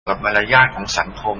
กับมารยาทของสังคม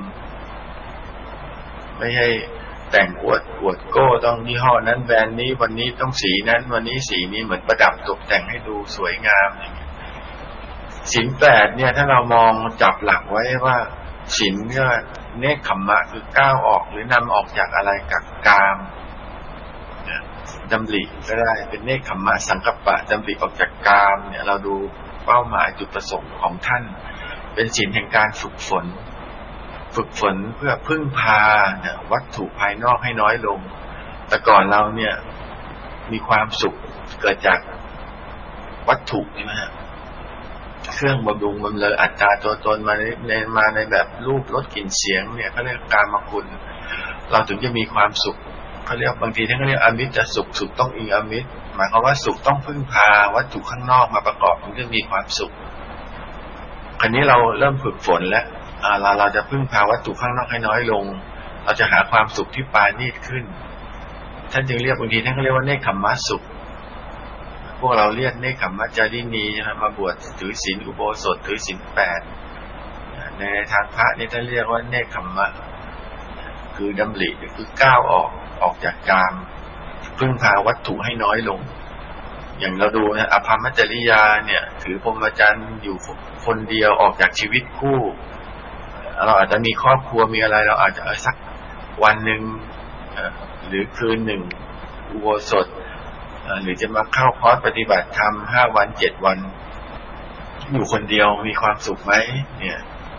ไม่ให้แต่งอวดโก้ต้องยี่ห้อนั้นแบรนด์นี้วันนี้ต้องสีนั้นวันนี้สีนี้เหมือนประดับตกแต่งให้ดูสวยงามอย่างเงี้ยศีลแปดเนี่ยถ้าเรามองจับหลักไว้ว่าศีลก็เนคขมมะคือก้าวออกหรือนำออกจากอะไรกับกามดำริก็ได้เป็นเนคขมมะสังกัปปะดำริออกจากกามเนี่ยเราดูเป้าหมายจุดประสงค์ของท่านเป็นศีลแห่งการฝึกฝนเพื่อพึ่งพาเนี่ยวัตถุภายนอกให้น้อยลงแต่ก่อนเราเนี่ยมีความสุขเกิดจากวัตถุใช่ไหมฮะเครื่องบำรุงบำเรออัตตาตัวตนมาในแบบรูปรสกลิ่นเสียงเนี่ยเขาเรียกกามคุณเราถึงจะมีความสุขเขาเรียกบางทีท่านก็เรียกอมิตรจะสุขต้องอิงอมิตรหมายความว่าสุขต้องพึ่งพาวัตถุข้างนอกมาประกอบมันก็มีความสุขคราวนี้เราเริ่มฝึกฝนแล้วเราจะพึ่งพาวัตถุข้างนอกให้น้อยลงเราจะหาความสุขที่ปราณีตขึ้นท่านจึงเรียกบางทีท่านก็เรียกว่าเนคขมมะสุขพวกเราเรียกเนคขมมะจารินีนะครับมาบวชถือศีลอุโบสถถือศีลแปดในทางพระนี่ท่านเรียกว่าเนคขมมะคือดำริคือก้าวออกจากกามพึ่งพาวัตถุให้น้อยลงอย่างเราดูนะอภรรมจริยาเนี่ยถือพรหมจรรย์อยู่คนเดียวออกจากชีวิตคู่เราอาจจะมีครอบครัวมีอะไรเราอาจจะสักวันหนึ่งหรือคืนหนึ่งอุโบสถหรือจะมาเข้าคอร์สปฏิบัติธรรม5 วัน 7 วันอยู่คนเดียวมีความสุขไหมเนี่ย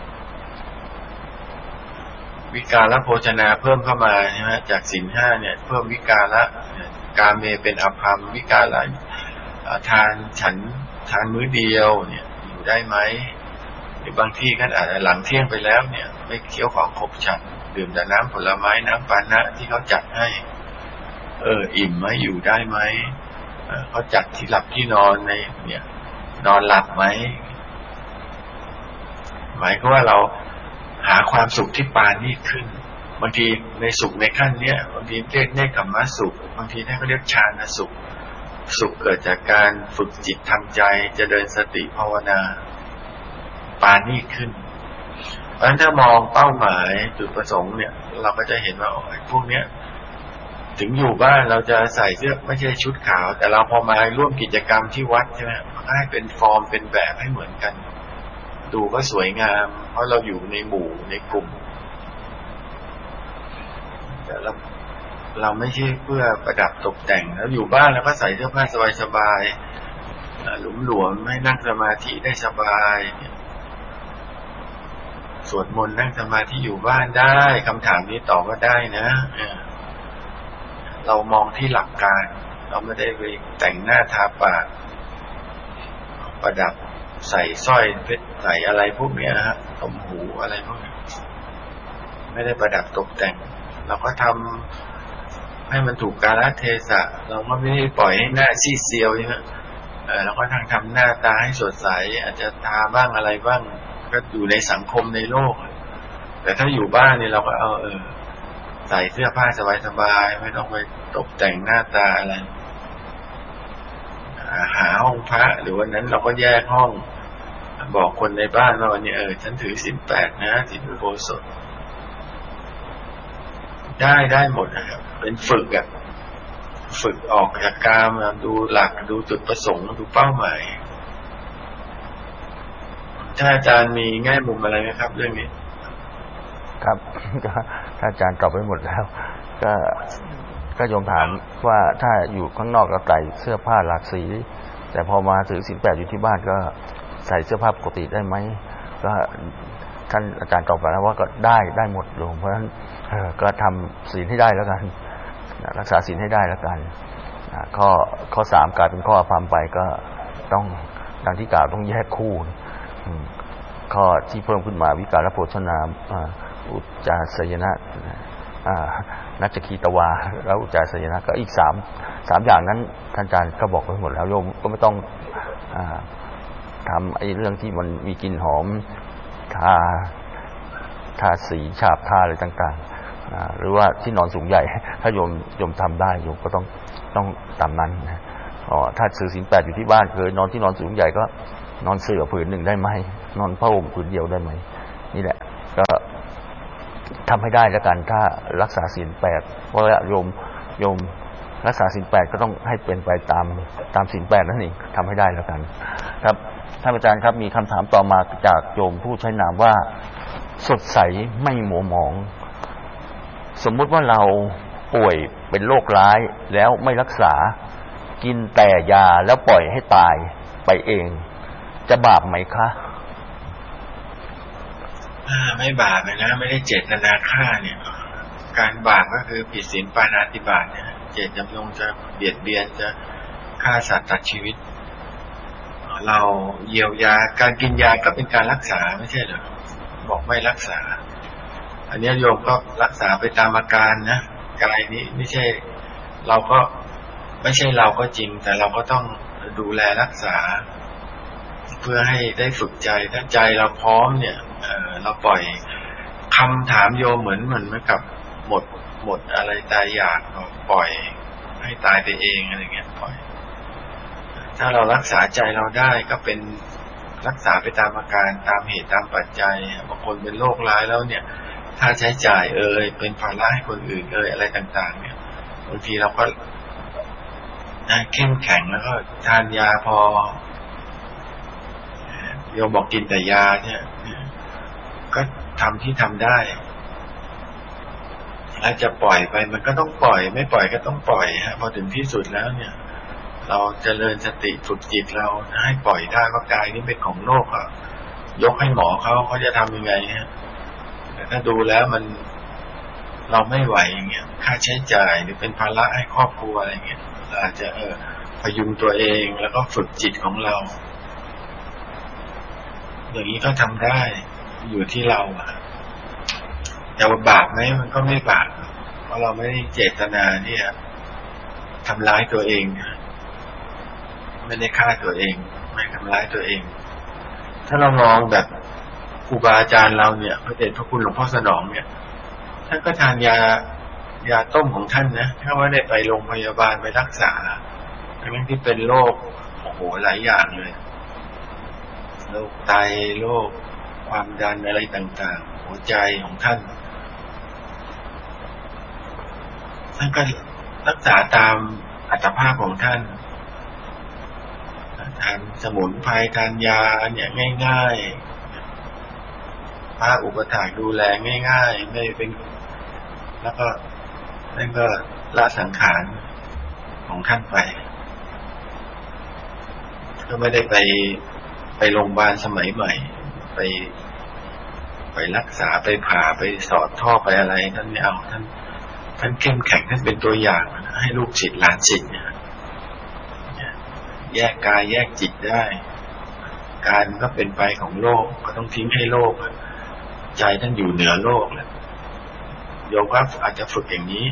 วิกาลโภชนาเพิ่มเข้ามาใช่ไหมจากศีล 5เนี่ยเพิ่มวิกาละกาเมเป็นอภรรมวิกาละทานมื้อเดียวเนี่ยอยู่ได้ไหมหรือบางที่ก็อาจจะหลังเที่ยงไปแล้วเนี่ยไม่เคี้ยวของขบฉันดื่มแต่น้ำผลไม้น้ำปานะที่เขาจัดให้อิ่มไหมอยู่ได้ไหมเขาจัดที่หลับที่นอนในเนี่ยนอนหลับไหมหมายก็ว่าเราหาความสุขที่ปราณีตขึ้นบางทีในสุขในขั้นเนี้ยบางทีเรียกเนคขมมะสุขบางทีท่านก็เรียกฌานสุขเกิดจากการฝึกจิตทำใจเจริญสติภาวนาปราณีตขึ้นเพราะฉะนั้นถ้ามองเป้าหมายจุดประสงค์เนี่ยเราก็จะเห็นว่าพวกเนี้ยถึงอยู่บ้านเราจะใส่เสื้อไม่ใช่ชุดขาวแต่เราพอมาร่วมกิจกรรมที่วัดใช่ไหมให้เป็นฟอร์มเป็นแบบให้เหมือนกันดูก็สวยงามเพราะเราอยู่ในหมู่ในกลุ่มแต่เราไม่ใช่เพื่อประดับตกแต่งแล้วอยู่บ้านแล้วก็ใส่เสื้อผ้าสบายๆหลวมๆให้นั่งสมาธิได้สบายสวดมนต์นั่งสมาธิอยู่บ้านได้คำถามนี้ตอบว่าได้นะเรามองที่หลักการเราไม่ได้ไปแต่งหน้าทาปากประดับใส่สร้อยเพชรใส่อะไรพวกเนี้ยฮะต้มหูอะไรพวกนี้ไม่ได้ประดับตกแต่งเราก็ทำให้มันถูกกาลเทศะเราก็ไม่ได้ปล่อยให้หน้าซีดเซียวใช่ไหมเราก็ทำหน้าตาให้สดใสอาจจะทาบ้างอะไรบ้างก็อยู่ในสังคมในโลกแต่ถ้าอยู่บ้านนี่เราก็ใส่เสื้อผ้าสบายๆไม่ต้องไปตกแต่งหน้าตาอะไรหาห้องพระหรือวันนั้นเราก็แยกห้องบอกคนในบ้านว่าวันนี้ฉันถือศีล 8นะศีลอุโบสถได้หมดนะครับเป็นฝึกออกจากกามดูหลักดูจุดประสงค์ดูเป้าหมายถ้าอาจารย์มีแง่มุมอะไรไหมครับเรื่องนี้ครับถ้าอาจารย์ตอบไปหมดแล้วก็โยมถามว่าถ้าอยู่ข้างนอกก็ใส่เสื้อผ้าหลากสีแต่พอมาถือศีล 8อยู่ที่บ้านก็ใส่เสื้อผ้าปกติได้ไหมก็ท่านอาจารย์ตอบไปแล้วว่าก็ได้หมดโยมเพราะฉะนั้นก็ทำศีลให้ได้แล้วกันรักษาศีลให้ได้แล้วกันข้อ3กลายเป็นข้ออภรรมไปก็ต้องดังที่กล่าวต้องแยกคู่ข้อที่เพิ่มขึ้นมาวิกาลโภชนาอุจจาสยนะนัจจคีตวาแล้วอุจจาสยนะก็อีก3อย่างนั้นท่านอาจารย์ก็บอกไว้หมดแล้วโยมก็ไม่ต้องทำไอ้เรื่องที่มันมีกลิ่นหอมทาสีฉาบทาอะไรต่างๆหรือว่าที่นอนสูงใหญ่ถ้าโยมทำได้โยมก็ต้องตามนั้นนะถ้าถือศีล 8อยู่ที่บ้านเคยนอนที่นอนสูงใหญ่ก็นอนเสื่อผืนหนึ่งได้ไหมนอนผ้าห่มผืนเดียวได้ไหมนี่แหละก็ทำให้ได้แล้วกันถ้ารักษาศีล 8เพราะว่าโยมรักษาศีล 8ก็ต้องให้เป็นไปตามศีล 8นั่นเองทำให้ได้แล้วกันครับท่านอาจารย์ครับมีคำถามต่อมาจากโยมผู้ใช้นามว่าสดใสไม่มัวหมองสมมุติว่าเราป่วยเป็นโรคร้ายแล้วไม่รักษากินแต่ยาแล้วปล่อยให้ตายไปเองจะบาปไหมคะไม่บาปเลยนะไม่ได้เจตนาฆ่าเนี่ยการบาปก็คือผิดศีลปาณาติบาตเนี่ยเจตจำนงจะเบียดเบียนจะฆ่าสัตว์ตัดชีวิตเราเยียวยาการกินยาก็เป็นการรักษาไม่ใช่เหรอบอกไม่รักษาอันนี้โยมก็รักษาไปตามอาการนะกายนี้ไม่ใช่เราก็จริงแต่เราก็ต้องดูแลรักษาเพื่อให้ได้ฝึกใจถ้าใจเราพร้อมเนี่ยเราปล่อยคำถามโยมเหมือนกับหมดอะไรตายอยากปล่อยให้ตายไปเองอะไรเงี้ยปล่อยถ้าเรารักษาใจเราได้ก็เป็นรักษาไปตามอาการตามเหตุตามปัจจัยบางคนเป็นโรคร้ายแล้วเนี่ยถ้าใช้จ่ายเป็นภาระให้คนอื่นอะไรต่างๆเนี่ยบางทีเราก็เข้มแข็งแล้วก็ทานยาพอโยมบอกกินแต่ยาเนี่ยก็ทำที่ทำได้แล้วจะปล่อยไปมันก็ต้องปล่อยไม่ปล่อยก็ต้องปล่อยฮะพอถึงที่สุดแล้วเนี่ยเราเจริญสติฝึกจิตเราให้ปล่อยได้ว่ากายนี้เป็นของโลกอ่ะยกให้หมอเขาจะทำยังไงฮะแต่ถ้าดูแล้วมันเราไม่ไหวอย่างเงี้ยค่าใช้จ่ายหรือเป็นภาระให้ครอบครัวอะไรเงี้ยเราอาจจะพยุงตัวเองแล้วก็ฝึกจิตของเราอย่างนี้ก็ทำได้อยู่ที่เราแต่ว่าบาปไหมมันก็ไม่บาปเพราะเราไม่ได้เจตนาที่จะทำร้ายตัวเองไม่ได้ฆ่าตัวเองไม่ทำร้ายตัวเองถ้าเรามองแบบครูบาอาจารย์เราเนี่ยพระเดชพระคุณหลวงพ่อสนองเนี่ยท่านก็ทานยาต้มของท่านนะถ้าว่าได้ไปโรงพยาบาลไปรักษาทั้งที่เป็นโรคโอ้โหหลายอย่างเลยโรคไตโรคความดันอะไรต่างๆหัวใจของท่านก็รักษาตามอัตภาพของท่านทานสมุนไพรทานยาเนี่ยง่ายๆพระอุปถากดูแลง่ายๆไม่เป็นแล้วก็นั่นก็ละสังขารของท่านไปก็ไม่ได้ไปโรงพยาบาลสมัยใหม่ไปรักษาไปผ่าไปสอดท่อไปอะไรท่านไม่เอาท่านเข้มแข็งท่านเป็นตัวอย่างให้ลูกศิษย์หลานศิษย์เนี่ยแยกกายแยกจิตได้การก็เป็นไปของโลกก็ต้องทิ้งให้โลกใจท่านอยู่เหนือโลกแหละโยมก็อาจจะฝึกอย่างนี้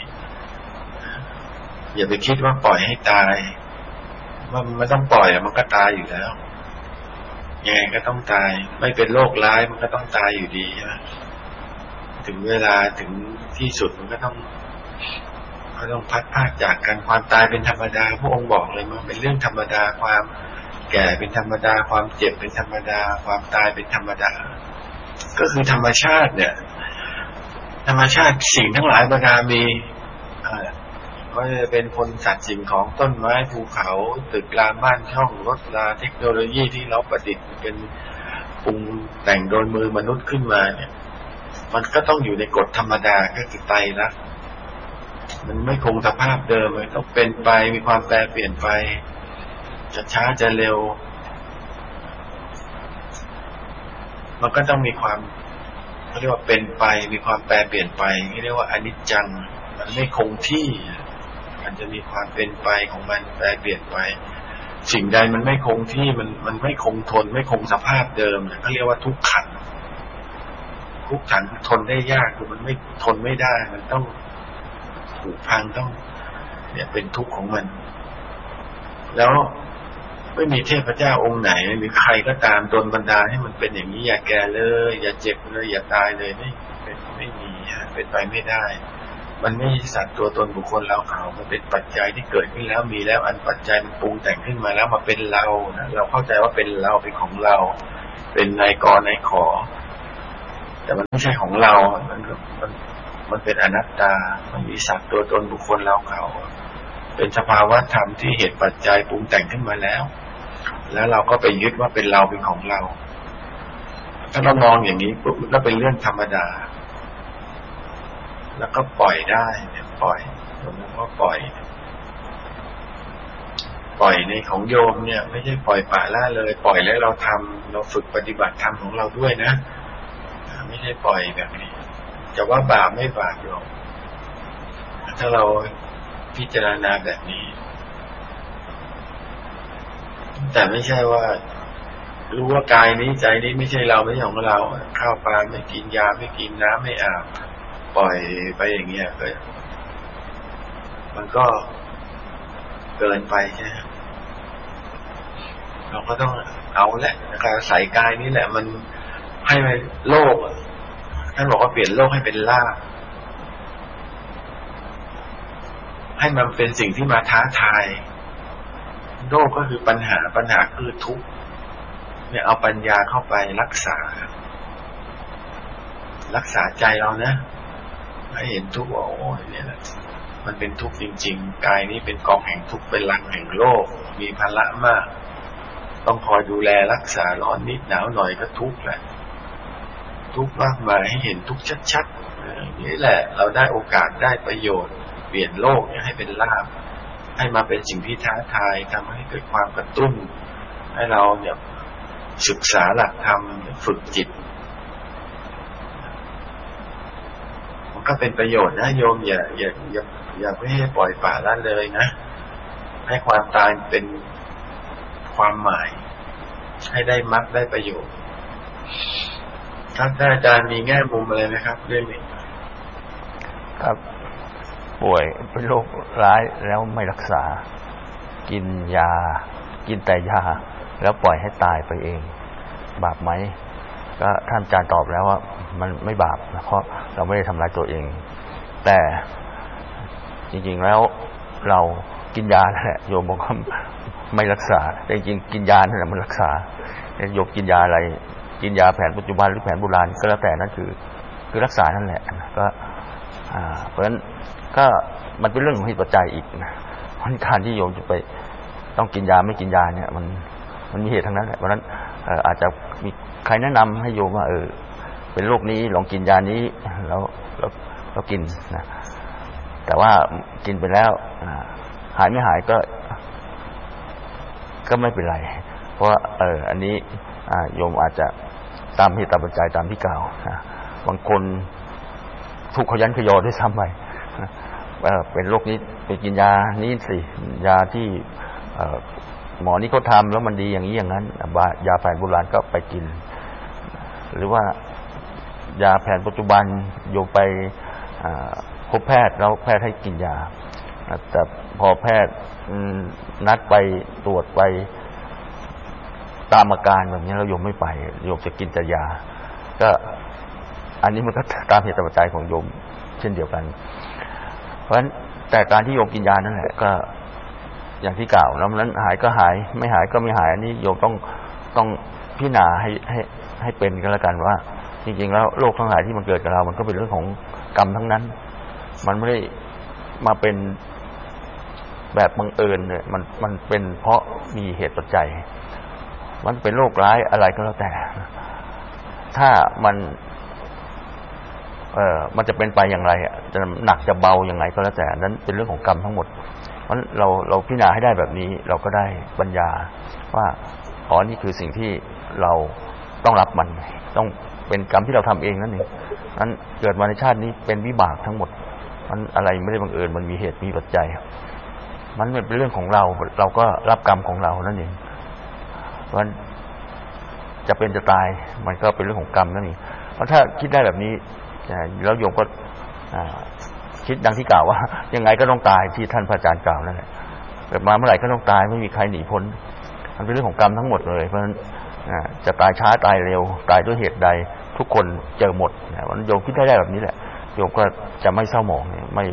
อย่าไปคิดว่าปล่อยให้ตายว่ามันต้องปล่อยมันก็ตายอยู่แล้วยังไงก็ต้องตายไม่เป็นโรคร้ายมันก็ต้องตายอยู่ดีใช่ไหมถึงเวลาถึงที่สุดมันก็ต้องพัดพรากจากกันความตายเป็นธรรมดาพระองค์บอกเลยมันเป็นเรื่องธรรมดาความแก่เป็นธรรมดาความเจ็บเป็นธรรมดาความตายเป็นธรรมดาก็คือธรรมชาติเนี่ยธรรมชาติสิ่งทั้งหลายบรรดามีก็จะเป็นคนสัตว์สิ่งของต้นไม้ภูเขาตึกรามบ้านช่องรถราเทคโนโลยีที่เราประดิษฐ์เป็นปรุงแต่งโดยมือมนุษย์ขึ้นมาเนี่ยมันก็ต้องอยู่ในกฎธรรมดาก็คือไตรลักษณ์มันไม่คงสภาพเดิมมันต้องเป็นไปมีความแปรเปลี่ยนไปจะช้าจะเร็วมันก็ต้องมีความเขาเรียกว่าเป็นไปมีความแปรเปลี่ยนไปเรียกว่าอนิจจังมันไม่คงที่มันจะมีความเป็นไปของมันแปรเปลี่ยนไปสิ่งใดมันไม่คงที่มันไม่คงทนไม่คงสภาพเดิมเขาเรียกว่าทุกขังทุกขังทนได้ยากคือมันไม่ทนไม่ได้มันต้องผุพังต้องเนี่ยเป็นทุกข์ของมันแล้วไม่มีเทพเจ้าองค์ไหนหรือใครก็ตามโดนบันดาลให้มันเป็นอย่างนี้อย่าแก่เลยอย่าเจ็บเลยอย่าตายเลยไม่มีเป็นไปไม่ได้มันไม่ใช่สัตว์ตัวตนบุคคลเราเขามันเป็นปัจจัยที่เกิดขึ้นแล้วมีแล้วอันปัจจัยมันปรุงแต่งขึ้นมาแล้วมาเป็นเรานะเราเข้าใจว่าเป็นเราเป็นของเราเป็นนายกนายขอแต่มันไม่ใช่ของเรา มันเป็นอนัตตามันมีสัตว์ตัวตนบุคคลเราเขาเป็นสภาวะธรรมที่เหตุปัจจัยปรุงแต่งขึ้นมาแล้วเราก็ไปยึดว่าเป็นเราเป็นของเราถ้าเรามองอย่างนี้ปุ๊บก็เป็นเรื่องธรรมดาแล้วก็ปล่อยได้ปล่อยผมว่าปล่อยในของโยมเนี่ยไม่ใช่ปล่อยปละละเลยปล่อยแล้วเราทำเราฝึกปฏิบัติธรรมของเราด้วยนะไม่ใช่ปล่อยแบบนี้จะว่าบาปไม่บาปโยมถ้าเราพิจารณาแบบนี้แต่ไม่ใช่ว่ารู้ว่ากายนี้ใจนี้ไม่ใช่เราไม่ใช่ของเราข้าวปลาไม่กินยาไม่กินน้ำไม่อาบปล่อยไปอย่างเงี้ยเลยมันก็เกินไปใช่ไหมเราก็ต้องเอาแหละการใส่กายนี้แหละมันให้โลกท่านบอกว่าเปลี่ยนโลกให้เป็นลาภให้มันเป็นสิ่งที่มาท้าทายโลกก็คือปัญหาคือทุกข์เนี่ยเอาปัญญาเข้าไปรักษาใจเรานะให้เห็นทุกข์ว่าโอ้ยเนี่ยมันเป็นทุกข์จริงๆกายนี้เป็นกองแห่งทุกข์เป็นลังแห่งโลกมีภาระมากต้องคอยดูแลรักษาร้อนนิดหนาวหน่อยก็ทุกข์แหละทุกข์มากมายให้เห็นทุกข์ชัดๆนี่แหละเราได้โอกาสได้ประโยชน์เปลี่ยนโลกเนี่ยให้เป็นลาภให้มาเป็นสิ่งที่ท้าทายทำให้เกิดความกระตุ้นให้เราเนี่ยศึกษาหลักธรรมฝึกจิตมันก็เป็นประโยชน์นะโยมอย่าไม่ให้ปล่อยปละละเลยนะให้ความตายเป็นความหมายให้ได้มรรคได้ประโยชน์ท่านอาจารย์มีแง่มุมอะไรไหมครับเรื่องนี้ครับป่วยเป็นโรคร้ายแล้วไม่รักษากินแต่ยาแล้วปล่อยให้ตายไปเองบาปไหมก็ท่านอาจารย์ตอบแล้วว่ามันไม่บาปนะเพราะเราไม่ได้ทำลายตัวเองแต่จริงๆแล้วเรากินยาแหละโยมบอกว่าไม่รักษาแต่จริงๆกินยานั่นแหละมันรักษาโยมกินยาอะไรกินยาแผนปัจจุบันหรือแผนโบราณก็แล้วแต่นั่นคือรักษานั่นแหละก็เพราะฉะนั้นก็มันเป็นเรื่องของเหตุปัจจัยอีกนะเพราะการที่โยมจะไปต้องกินยาไม่กินยาเนี่ยมันมีเหตุทั้งนั้นแหละเพราะฉะนั้นอาจจะมีใครแนะนำให้โยมว่าเป็นโรคนี้ลองกินยานี้แล้วกินนะแต่ว่ากินไปแล้วหายไม่หายก็ไม่เป็นไรเพราะอันนี้โยมอาจจะตามเหตุตามปัจจัยตามที่กล่าวนะบางคนถูกขยันขยอด้วยซ้ำไปเป็นโรคนี้ไปกินยานี้สิยาที่หมอนี่เขาทำแล้วมันดีอย่างนี้อย่างนั้นยาแผนโบราณก็ไปกินหรือว่ายาแผนปัจจุบันโยมไปพบแพทย์แล้วแพทย์ให้กินยาแต่พอแพทย์นัดไปตรวจไปตามอาการแบบนี้เราโยมไม่ไปโยมจะกินแต่ยาก็อันนี้มันก็ตามเหตุปัจจัยของโยมเช่นเดียวกันเพราะฉะนั้นแต่การที่โยมกินยานั่นแหละก็อย่างที่กล่าวแล้วนั้นหายก็หายไม่หายก็ไม่หายอันนี้โยมต้องพิจารณาให้เป็นกันแล้วกันว่าจริงๆแล้วโรคทั้งหลายที่มันเกิดกับเรามันก็เป็นเรื่องของกรรมทั้งนั้นมันไม่ได้มาเป็นแบบบังเอิญเนี่ยมันเป็นเพราะมีเหตุปัจจัยมันเป็นโรคร้ายอะไรก็แล้วแต่ถ้ามันจะเป็นไปอย่างไรจะหนักจะเบาอย่างไรก็แล้วแต่นั้นเป็นเรื่องของกรรมทั้งหมดเพราะเราพิจารณาให้ได้แบบนี้เราก็ได้ปัญญาว่านี่คือสิ่งที่เราต้องรับมันต้องเป็นกรรมที่เราทำเองนั่นเองนั้นเกิดมาในชาตินี้เป็นวิบากทั้งหมดมันอะไรไม่ได้บังเอิญมันมีเหตุมีปัจจัยมันเป็นเรื่องของเราก็รับกรรมของเรานั่นเองเพราะจะเป็นจะตายมันก็เป็นเรื่องของกรรมนั่นเองเพราะถ้าคิดได้แบบนี้แล้วโยมก็คิดดังที่กล่าวว่ายังไงก็ต้องตายที่ท่านพระอาจารย์กล่าวนั่นแหละเกิดมาเมื่อไหร่ก็ต้องตายไม่มีใครหนีพ้นมันเป็นเรื่องของกรรมทั้งหมดเลยเพราะฉะนั้นจะตายช้าตายเร็วตายด้วยเหตุใดทุกคนเจอหมดวันโยมคิดได้แบบนี้แหละโยมก็จะไม่เศร้าหมองไม่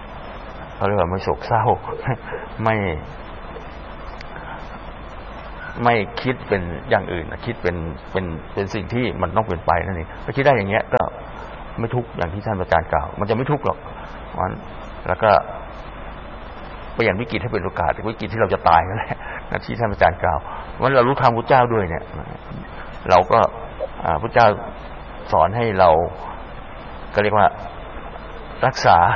เขาเรียกว่าไม่โศกเศร้าไม่ไม่คิดเป็นอย่างอื่นคิดเป็นสิ่งที่มันต้องเป็นไปนั่นเองถ้าคิดได้อย่างเงี้ยก็ไม่ทุกข์อย่างที่ท่านอาจารย์กล่าวมันจะไม่ทุกข์หรอกแล้วก็เปลี่ยนวิกฤตให้เป็นโอกาสวิกฤตที่เราจะตายนั่นแหละที่ท่านอาจารย์กล่าววันเรารู้ธรรมพระเจ้าด้วยเนี่ยเราก็พระเจ้าสอนให้เราก็เรียกว่ารักษา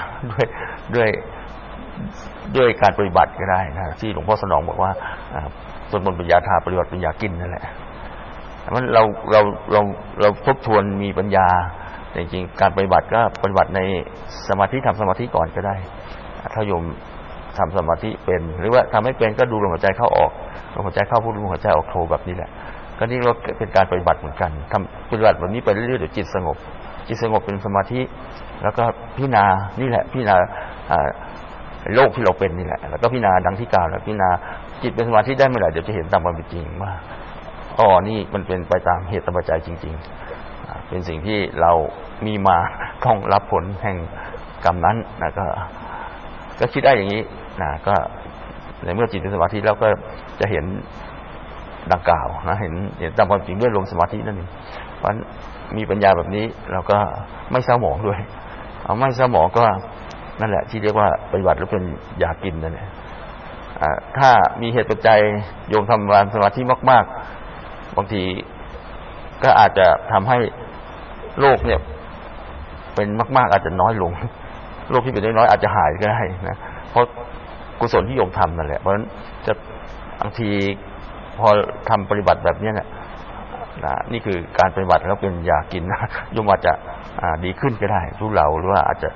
ด้วยการปฏิบัติก็ได้นะที่หลวงพ่อสนองบอกว่าสวดมนต์ปัญญาทาปฏิบัติปัญญากินนั่นแหละมันเราทบทวนมีปัญญาจริงๆการปฏิบัติก็ปฏิบัติในสมาธิทำสมาธิก่อนก็ได้ถ้าโยมทำสมาธิเป็นหรือว่าทำไม่เป็นก็ดูลมหายใจเข้าออกลมหายใจเข้าพูดลมหายใจออกโทแบบนี้แหละก็นี่เราเป็นการปฏิบัติเหมือนกันทำปฏิบัติแบบนี้ไปเรื่อยๆเดี๋ยวจิตสงบเป็นสมาธิแล้วก็พิจารณานี่แหละพิจารณาโลกที่เราเป็นนี่แหละแล้วก็พิจารณาดังที่กล่าวแล้วพิจารณาจิตเป็นสมาธิได้เมื่อไหร่เดี๋ยวจะเห็นตามความเป็นจริงว่านี่มันเป็นไปตามเหตุปัจจัยจริงๆเป็นสิ่งที่เรามีมาต้องรับผลแห่งกรรมนั้นนะก็คิดได้อย่างนี้นะก็ในเมื่อจิตเป็นสมาธิแล้วก็จะเห็นดังกล่าวนะเห็นตามความจริงด้วยลมสมาธินั่นเองเพราะมีปัญญาแบบนี้เราก็ไม่เศร้าหมองด้วยไม่เศร้าหมองก็นั่นแหละที่เรียกว่าปฏิบัติแล้วเป็นยากินนั่นแหละถ้ามีเหตุปัจจัยโยมทำงานสมาธิมากๆบางทีก็อาจจะทำให้โรคเนี่ยเป็นมากๆอาจจะน้อยลงโรคที่เป็นน้อยๆอาจจะหายก็ได้นะเพราะกุศลที่โยมทำนั่นแหละเพราะฉะนั้นจะบางทีพอทำปฏิบัติแบบนี้เนี่ยนี่คือการปฏิบัติแล้วเป็นยากินนะโยมอาจจะดีขึ้นก็ได้ทุเราหรือว่าอาจจะ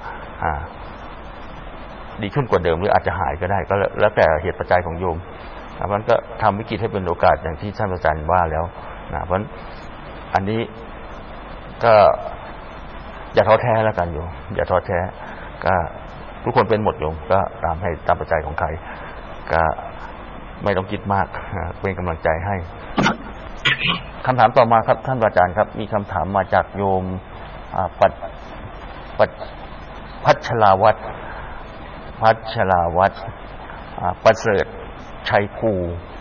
ดีขึ้นกว่าเดิมหรืออาจจะหายก็ได้ก็แล้วแต่เหตุปัจจัยของโยมมันก็ทำวิกฤตให้เป็นโอกาสอย่างที่ท่านอาจารย์ว่าแล้วนะเพราะอันนี้ก็อย่าท้อแท้แล้วกันโยมอย่าท้อแท้ก็ทุกคนเป็นหมดโยมก็ตามปัจจัยของใครก็ไม่ต้องคิดมากเป็นกำลังใจให้คำถามต่อมาครับท่านอาจารย์ครับมีคำถามมาจากโยมพัชราวัฒน์ประเสริฐชัยภู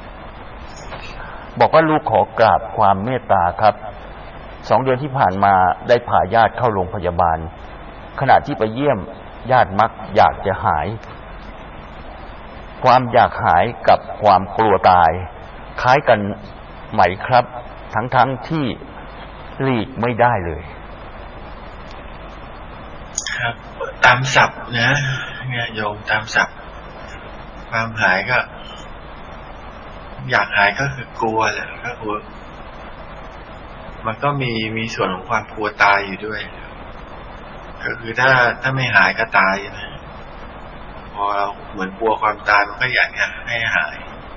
บอกว่าลูกขอกราบความเมตตาครับ2 เดือนที่ผ่านมาได้พาญาติเข้าโรงพยาบาลขณะที่ไปเยี่ยมญาติมักอยากจะหายความอยากหายกับความกลัวตายคล้ายกันไหมครับทั้งที่หลีกไม่ได้เลยครับตามศัพท์นะเนี่ยโยมตามศัพท์ความหายก็อยากหายก็คือกลัวแหละก็กลัวมันก็มีส่วนของความกลัวตายอยู่ด้วยก็คือถ้าไม่หายก็ตายนะพอเราเหมือนกลัวความตายมันก็อยากให้หาย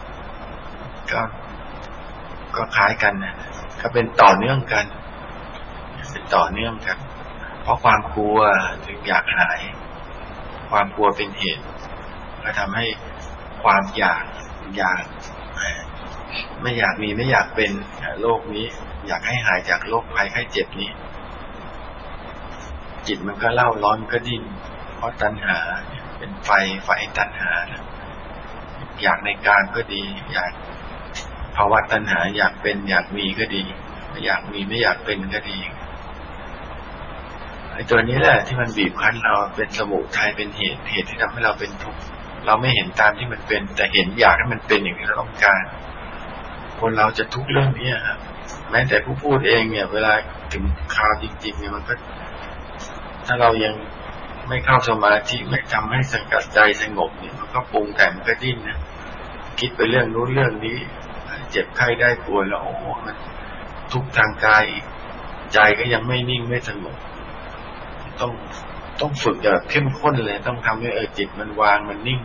ก็คล้ายกันนะก็เป็นต่อเนื่องกันเพราะความกลัวถึงอยากหายความกลัวเป็นเหตุก็ทำให้ความอยากไม่อยากมีไม่อยากเป็นโรคนี้อยากให้หายจากโรคภัยไข้เจ็บนี้จิตมันก็เล่าร้อนก็ดิ้นเพราะตัณหาเป็นไฟตัณหาอยากในการก็ดีอยากภาวะตัณหาอยากเป็นอยากมีก็ดีอยากมีไม่อยากเป็นก็ดีไอ้ตัวนี้แหละที่มันบีบคั้นเราเป็นสมุทัยเป็นเหตุที่ทำให้เราเป็นทุกข์เราไม่เห็นตามที่มันเป็นแต่เห็นอยากให้มันเป็นอย่างที่เราต้องการคนเราจะทุกข์เรื่องนี้ครับแม้แต่ผู้พูดเองเนี่ยเวลาถึงคราวจริงๆเนี่ยมันก็ถ้าเรายังไม่เข้าสมาธิไม่ทำให้สังกัดใจสงบเนี่ยมันก็ปรุงแต่งมันก็ดิ้นนะคิดไปเรื่องนู้นเรื่องนี้เจ็บไข้ได้ป่วยแล้วโอ้โหมันทุกข์ทางกายใจก็ยังไม่นิ่งไม่สงบต้องฝึกแบบเข้มข้นเลยต้องทำให้จิตมันวางมันนิ่ง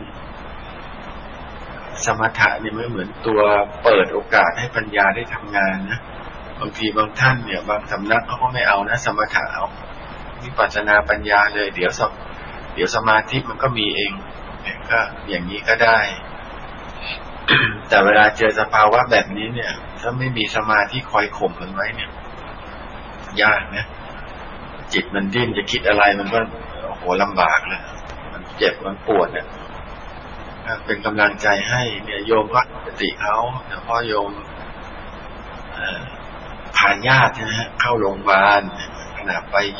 สมถะเนี่ยไม่เหมือนตัวเปิดโอกาสให้ปัญญาได้ทำงานนะบางทีบางท่านเนี่ยบางสำนักเขาก็ไม่เอานะสมถะเอาวิปัสสนาปัญญาเลยเดี๋ยวสมาธิมันก็มีเองก็อย่างนี้ก็ได้ แต่เวลาเจอสภาวะแบบนี้เนี่ยถ้าไม่มีสมาธิคอยข่มมันไว้เนี่ยยากนะจิตมันดิ้นจะคิดอะไรมันก็โอ้โหลำบากเลยมันเจ็บมันปวดเนี่ยเป็นกำลังใจให้เนี่ยโยมก็สติเขาแต่พอโยมพาญาตินะฮะเข้าโรงพยาบาลขณะไป